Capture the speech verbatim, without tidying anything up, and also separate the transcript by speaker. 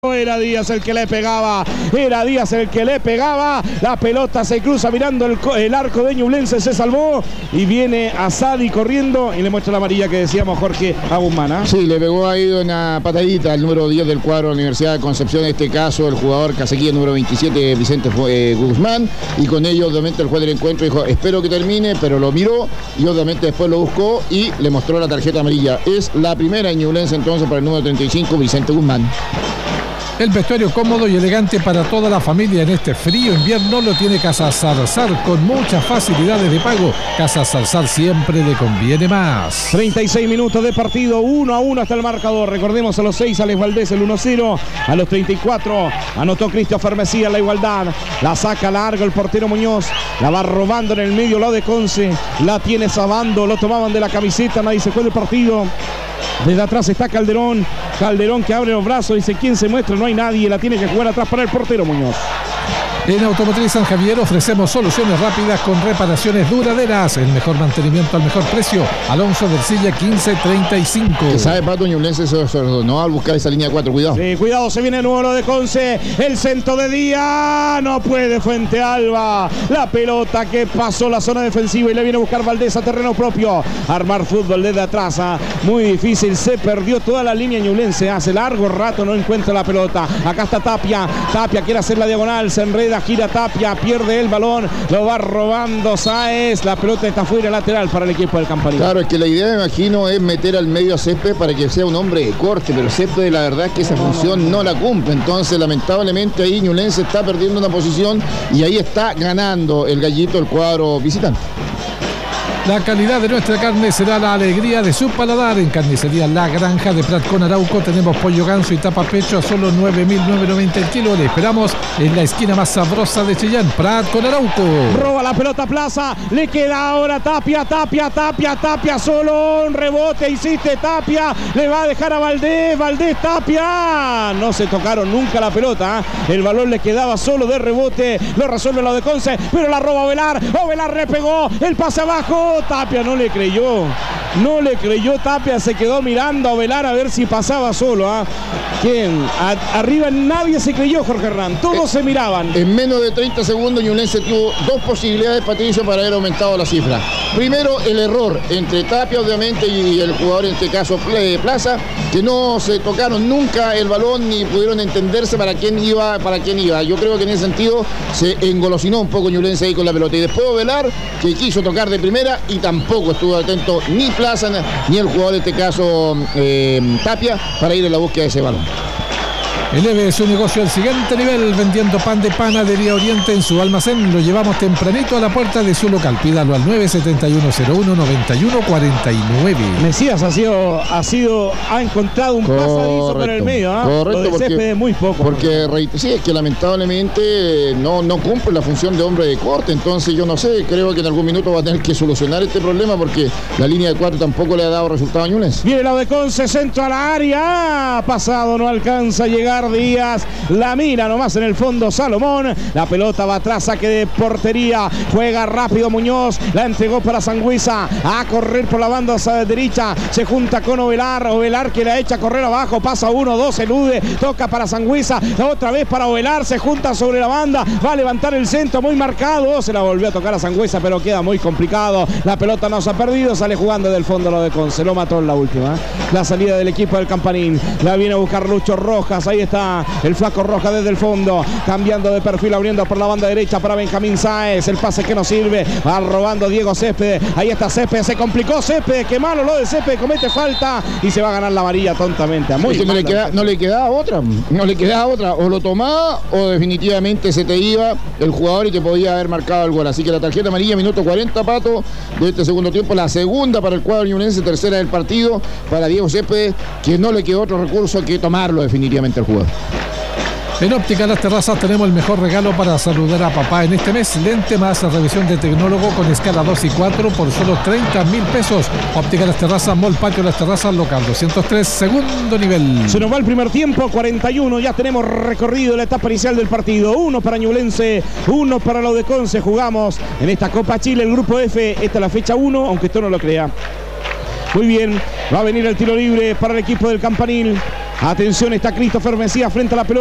Speaker 1: Era Díaz el que le pegaba, era Díaz el que le pegaba, la pelota se cruza mirando el, el arco de Ñublense, se salvó y viene Asadi corriendo y le muestra la amarilla que decíamos Jorge a Guzmán. ¿eh?
Speaker 2: Sí, le pegó ahí una patadita al número diez del cuadro de la Universidad de Concepción, en este caso el jugador caciquía número veintisiete, Vicente eh, Guzmán, y con ello obviamente el juez del encuentro dijo, espero que termine, pero lo miró y obviamente después lo buscó y le mostró la tarjeta amarilla. Es la primera en Ñublense entonces para el número treinta y cinco, Vicente Guzmán.
Speaker 3: El vestuario cómodo y elegante para toda la familia en este frío invierno lo tiene Casa Zarzar con muchas facilidades de pago. Casa Zarzar siempre le conviene más.
Speaker 1: treinta y seis minutos de partido, uno a uno hasta el marcador. Recordemos a los seis, Alex Valdés el uno cero. A los treinta y cuatro anotó Christopher Mesía la igualdad. La saca largo el portero Muñoz. La va robando en el medio lado de Conce. La tiene Sabando, lo tomaban de la camiseta, nadie se fue del partido. Desde atrás está Calderón, Calderón que abre los brazos, dice quién se muestra, no hay nadie, la tiene que jugar atrás para el portero Muñoz.
Speaker 3: En Automotriz San Javier ofrecemos soluciones rápidas con reparaciones duraderas, el mejor mantenimiento al mejor precio. Alonso del Silla quince treinta y cinco.
Speaker 2: Que sabe Pato Ñublense se desordenó al buscar esa línea cuatro, cuidado.
Speaker 1: Sí, cuidado, se viene el número de Conce, el centro de Díaz, no puede Fuente Alba. La pelota que pasó la zona defensiva y le viene a buscar Valdés a terreno propio. Armar fútbol desde atrás, ¿eh? Muy difícil, se perdió toda la línea Ñublense, hace largo rato no encuentra la pelota. Acá está Tapia, Tapia quiere hacer la diagonal, se enreda, gira Tapia, pierde el balón, lo va robando Sáez, la pelota está fuera, lateral para el equipo del Campanil.
Speaker 2: Claro, es que la idea, me imagino, es meter al medio a Césped para que sea un hombre de corte, pero Césped la verdad es que esa función no la cumple, entonces lamentablemente ahí Ñublense está perdiendo una posición y ahí está ganando el gallito el cuadro visitante.
Speaker 3: La calidad de nuestra carne será la alegría de su paladar. En Carnicería La Granja de Prat con Arauco tenemos pollo ganso y tapa pecho a solo nueve mil novecientos noventa el kilo. Le esperamos en la esquina más sabrosa de Chillán. Prat con Arauco.
Speaker 1: Roba la pelota Plaza, le queda ahora Tapia, Tapia, Tapia, Tapia, solo un rebote, hiciste Tapia, le va a dejar a Valdés, Valdés, Tapia. No se tocaron nunca la pelota, ¿eh? El balón le quedaba solo de rebote, lo resuelve lo de Conce, pero la roba Ovelar, Ovelar le pegó, el pase abajo. Tapia no le creyó, no le creyó Tapia, se quedó mirando a Ovelar a ver si pasaba solo. ¿eh? ¿Quién? A, arriba nadie se creyó, Jorge Hernán, todos eh, se miraban.
Speaker 2: En menos de treinta segundos Ñublense tuvo dos posibilidades, Patricio, para haber aumentado la cifra. Primero, el error entre Tapia, obviamente, y el jugador, en este caso Plaza, que no se tocaron nunca el balón ni pudieron entenderse para quién iba, para quién iba. Yo creo que en ese sentido se engolosinó un poco Ñublense ahí con la pelota. Y después Ovelar, que quiso tocar de primera y tampoco estuvo atento ni Plaza ni el jugador, en este caso eh, Tapia, para ir en la búsqueda de ese balón.
Speaker 3: Eleve su negocio al siguiente nivel vendiendo pan de Panadería Oriente en su almacén. Lo llevamos tempranito a la puerta de su local. Pídalo al nueve siete uno cero uno nueve uno cuatro nueve.
Speaker 1: Mesías ha sido, ha sido, ha encontrado un correcto, pasadizo por el medio. ¿eh?
Speaker 2: Correcto,
Speaker 1: lo de
Speaker 2: porque,
Speaker 1: Césped muy poco.
Speaker 2: Porque sí, es que lamentablemente no, no cumple la función de hombre de corte. Entonces yo no sé, creo que en algún minuto va a tener que solucionar este problema porque la línea de cuatro tampoco le ha dado resultado a Ñublense.
Speaker 1: Viene el lado de Conce, centro a la área. Ha pasado, no alcanza a llegar Díaz, la mira nomás en el fondo Salomón, la pelota va atrás, saque de portería, juega rápido Muñoz, la entregó para Sangüesa, a correr por la banda derecha, se junta con Ovelar, Ovelar que la echa a correr abajo, pasa uno, dos, elude, toca para Sangüesa, otra vez para Ovelar, se junta sobre la banda, va a levantar el centro muy marcado, se la volvió a tocar a Sangüesa, pero queda muy complicado, la pelota no se ha perdido, sale jugando del fondo lo de Conce, lo mató en la última, ¿eh? La salida del equipo del Campanín, la viene a buscar Lucho Rojas, ahí está el flaco Rojas desde el fondo, cambiando de perfil, abriendo por la banda derecha para Benjamín Sáez, el pase que no sirve, va robando Diego Césped, ahí está Césped, se complicó Césped, qué malo lo de Césped, comete falta y se va a ganar la amarilla tontamente. Muy
Speaker 2: es que no, le queda, no le quedaba otra, no le quedaba otra, o lo tomaba o definitivamente se te iba el jugador y te podía haber marcado el gol, así que la tarjeta amarilla, minuto cuarenta, Pato, de este segundo tiempo, la segunda para el cuadro ñublense, tercera del partido para Diego Césped, que no le quedó otro recurso que tomarlo definitivamente al jugador.
Speaker 3: En Óptica Las Terrazas tenemos el mejor regalo para saludar a papá en este mes. Lente más revisión de tecnólogo con escala dos y cuatro por solo treinta mil pesos. Óptica Las Terrazas, Mall Patio Las Terrazas, local doscientos tres, segundo nivel.
Speaker 1: Se nos va el primer tiempo, cuarenta y uno. Ya tenemos recorrido la etapa inicial del partido. Uno para Ñublense, uno para lo de Conce. Jugamos en esta Copa Chile, el grupo F. Esta es la fecha uno, aunque esto no lo crea. Muy bien, va a venir el tiro libre para el equipo del Campanil. Atención, está Christopher Mesías frente a la pelota.